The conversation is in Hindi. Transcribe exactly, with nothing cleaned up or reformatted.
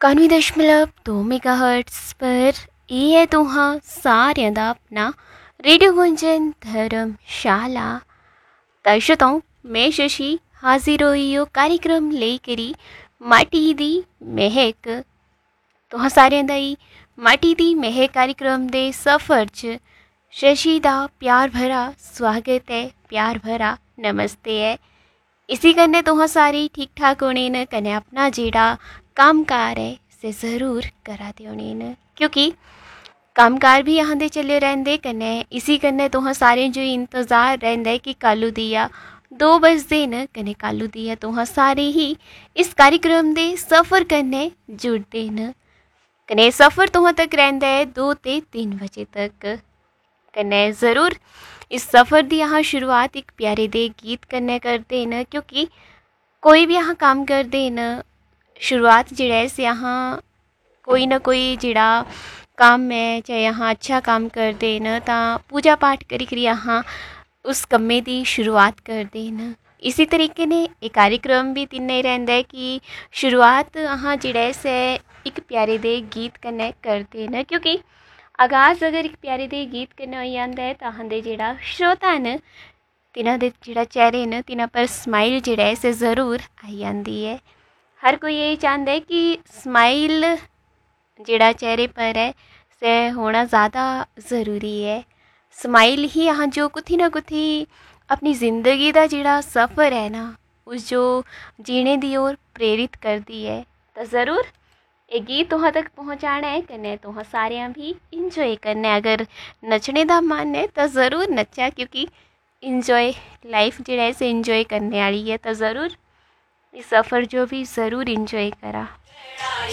इक्यानवे दशमलव दो मेगाहर्ट्ज़ पर ਇਹ ਹੈ ਤੁਹਾਂ ਸਾਰਿਆਂ ਦਾ अपना रेडियो गुंजन धर्मशाला। दर्शकों मैं शशि हाजिर हुई हो कार्यक्रम लेकरी माटी दी महक। तुहां सारिਆਂ ਦਾ ही माटी दी महक कार्यक्रम दे सफ़र च शशि दा प्यार भरा स्वागत है, प्यार भरा नमस्ते है। इसी कन्नै तुहां सारे ठीक ठाक होने न, कन्नै अपना जेड़ा कामकार है से ज़रूर करा दे होने न, क्योंकि कामकार भी यहाँ दे चले रहंदे। कन्नै इसी कन्नै तुहां सारें जो इंतज़ार रहंदा है कि कालू दिया दो बजदे न, कन्नै कालू दिया तुहां सारे ही इस कार्यक्रम दे सफ़र कन्नै जुड़दे न। कन्नै सफ़र तुहां तक रहंदा है दो ते तीन बजे तक। कन्नै ज़रूर इस सफ़र दी यहाँ शुरुआत एक प्यारे दे गीत कन्नै करदे न, क्योंकि कोई भी यहाँ काम करदे न शुरुआत जेड़ा है से यहाँ कोई ना कोई जेड़ा काम है चाहे यहाँ अच्छा काम करदे न तां पूजा पाठ करी करी यहाँ उस कम्मे दी शुरुआत करदे न। इसी तरीके ने एक कार्यक्रम भी तिन्ने रहंदा है कि शुरुआत यहाँ जेड़ा है से एक प्यारे दे गीत कन्नै करदे न, क्योंकि आगाज़ अगर एक प्यारे दे गीत कन्नै होई जंदा है तां दे जेड़ा श्रोता न तिन्हां दे जेड़ा चेहरे न तिन्हां पर स्माइल जेड़ा है से ज़रूर आई जांदी है। हर कोई यही चाहता है कि स्माइल जेड़ा चेहरे पर है से होना ज़्यादा ज़रूरी है। स्माइल ही यहाँ जो कुथी ना कुथी अपनी ज़िंदगी का जेड़ा सफ़र है ना उस जो जीने दी ओर प्रेरित करती है। तो ज़रूर ये गीत तुहां तक पहुँचाना है, कन्नै तुहां सारियां भी इंजॉय करना है। अगर नचने का मन है तो ज़रूर नचा, क्योंकि इंजॉय लाइफ जेड़ा है से इंजॉय करने वाली है। तो ज़रूर इस सफ़र जो भी ज़रूर इंजॉय करा।